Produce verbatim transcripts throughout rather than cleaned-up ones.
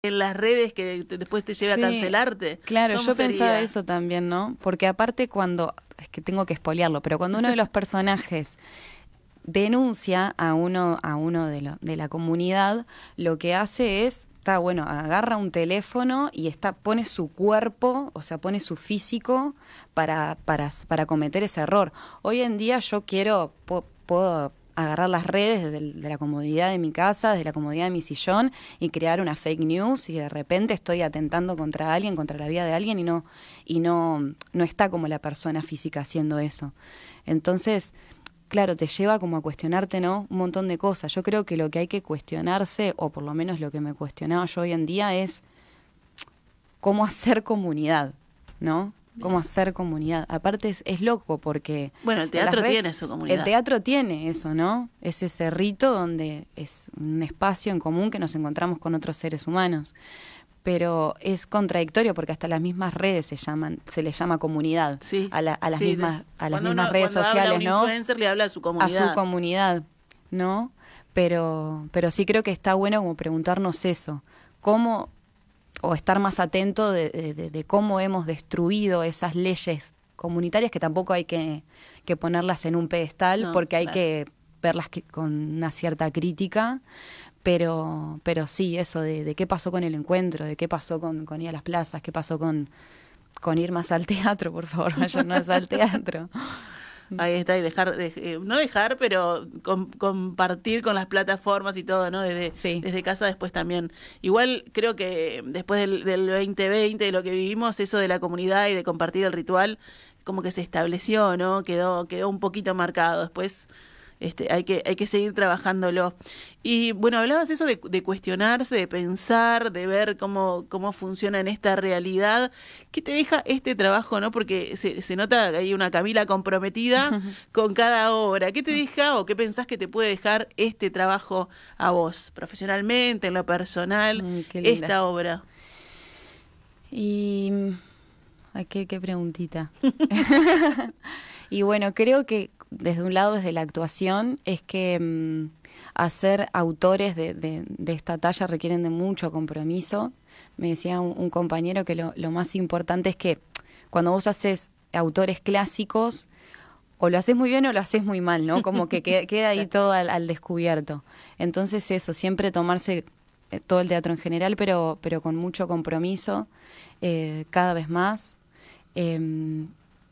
en las redes que te, después te lleve Sí, a cancelarte. Claro, yo sería? pensaba eso también, ¿no? Porque aparte cuando, es que tengo que espolearlo, pero cuando uno de los personajes denuncia a uno, a uno de, lo, de la comunidad, lo que hace es, está bueno, agarra un teléfono y está, pone su cuerpo, o sea, pone su físico para, para, para cometer ese error. Hoy en día yo quiero, puedo, puedo agarrar las redes de, de la comodidad de mi casa, de la comodidad de mi sillón y crear una fake news y de repente estoy atentando contra alguien, contra la vida de alguien y no, y no, no está como la persona física haciendo eso. Entonces, claro, te lleva como a cuestionarte, ¿no? Un montón de cosas. Yo creo que lo que hay que cuestionarse, o por lo menos lo que me cuestionaba yo hoy en día, es cómo hacer comunidad, ¿no? Bien. Cómo hacer comunidad. Aparte es, es loco porque... Bueno, el teatro redes, tiene su comunidad. El teatro tiene eso, ¿no? Es ese rito donde es un espacio en común que nos encontramos con otros seres humanos. Pero es contradictorio porque hasta las mismas redes se llaman, se les llama comunidad, sí, a, la, a las sí, mismas, a las mismas uno, redes sociales, habla un ¿no? Influencer le habla a su comunidad. A su comunidad, ¿no? Pero, pero sí creo que está bueno como preguntarnos eso, cómo, o estar más atento de, de, de cómo hemos destruido esas leyes comunitarias que tampoco hay que, que ponerlas en un pedestal, no, porque hay claro. que verlas con una cierta crítica. Pero pero sí, eso de, de qué pasó con el encuentro, de qué pasó con, con ir a las plazas, qué pasó con, con ir más al teatro, por favor, vayan más al teatro. Ahí está, y dejar, de, eh, no dejar, pero com, compartir con las plataformas y todo, ¿no? Desde, sí. desde casa después también. Igual creo que después del, del veinte veinte, de lo que vivimos, eso de la comunidad y de compartir el ritual, como que se estableció, ¿no? Quedó, quedó un poquito marcado. Después... Este, hay que hay que seguir trabajándolo. Y bueno, hablabas eso de, de cuestionarse, de pensar, de ver cómo cómo funciona en esta realidad. ¿Qué te deja este trabajo, no? Porque se, se nota que hay una Camila comprometida con cada obra. ¿Qué te deja o qué pensás que te puede dejar este trabajo a vos, profesionalmente, en lo personal, mm, esta obra? Y ay, qué, qué preguntita. Y bueno, creo que desde un lado, desde la actuación, es que mmm, hacer autores de, de, de esta talla requieren de mucho compromiso. Me decía un, un compañero que lo, lo más importante es que cuando vos haces autores clásicos, o lo haces muy bien o lo haces muy mal, ¿no? Como que queda, queda ahí todo al, al descubierto. Entonces eso, siempre tomarse eh, todo el teatro en general, pero, pero con mucho compromiso, eh, cada vez más. Eh,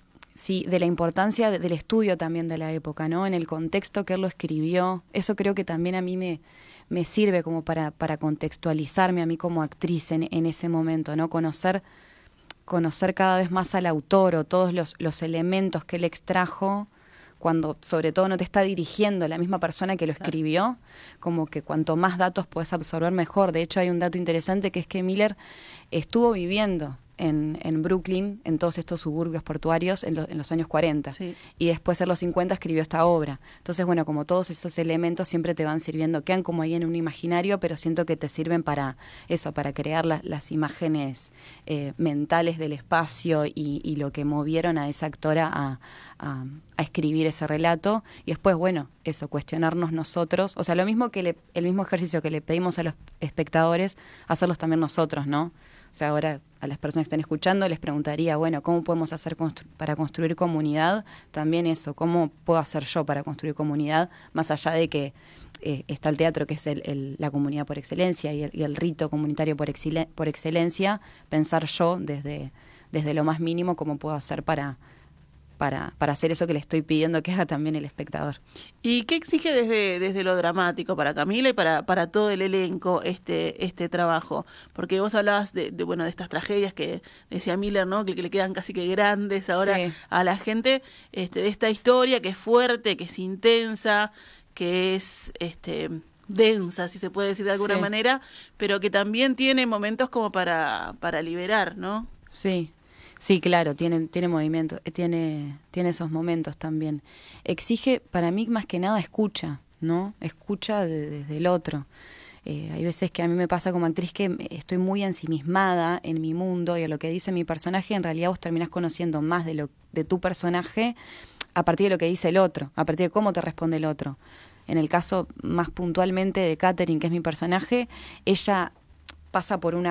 Sí, de la importancia de, del estudio también de la época, ¿no? En el contexto que él lo escribió. Eso creo que también a mí me, me sirve como para, para contextualizarme a mí como actriz en, en ese momento, ¿no? Conocer, conocer cada vez más al autor o todos los, los elementos que él extrajo, cuando sobre todo no te está dirigiendo la misma persona que lo escribió, como que cuanto más datos puedes absorber mejor. De hecho, hay un dato interesante que es que Miller estuvo viviendo En, en Brooklyn, en todos estos suburbios portuarios en, lo, en los años cuarenta. Sí. Y después en los cincuenta escribió esta obra. Entonces, bueno, como todos esos elementos siempre te van sirviendo, quedan como ahí en un imaginario, pero siento que te sirven para eso, para crear la, las imágenes eh, mentales del espacio y, y lo que movieron a esa actora a, a, a escribir ese relato. Y después, bueno, eso, cuestionarnos nosotros. O sea, lo mismo que le, el mismo ejercicio que le pedimos a los espectadores, hacerlos también nosotros, ¿no? O sea, ahora a las personas que están escuchando les preguntaría, bueno, ¿cómo podemos hacer constru- para construir comunidad? También eso, ¿cómo puedo hacer yo para construir comunidad? Más allá de que eh, está el teatro, que es el, el, la comunidad por excelencia y el, y el rito comunitario por, excel- por excelencia, pensar yo desde, desde lo más mínimo cómo puedo hacer para... Para, para hacer eso que le estoy pidiendo que haga también el espectador. ¿Y qué exige desde, desde lo dramático para Camila y para, para todo el elenco este, este trabajo? Porque vos hablabas de, de, bueno, de estas tragedias que decía Miller, ¿no? Que, que le quedan casi que grandes ahora sí. a la gente, este, de esta historia que es fuerte, que es intensa, que es... este densa, si se puede decir de alguna sí. manera, pero que también tiene momentos como para, para liberar, ¿no? Sí. Sí, claro, tiene, tiene movimiento, tiene, tiene esos momentos también. Exige, para mí, más que nada, escucha, ¿no? Escucha de, desde el otro. Eh, hay veces que a mí me pasa como actriz que estoy muy ensimismada en mi mundo y a lo que dice mi personaje, en realidad vos terminás conociendo más de, lo, de tu personaje a partir de lo que dice el otro, a partir de cómo te responde el otro. En el caso más puntualmente de Catherine, que es mi personaje, ella... pasa por una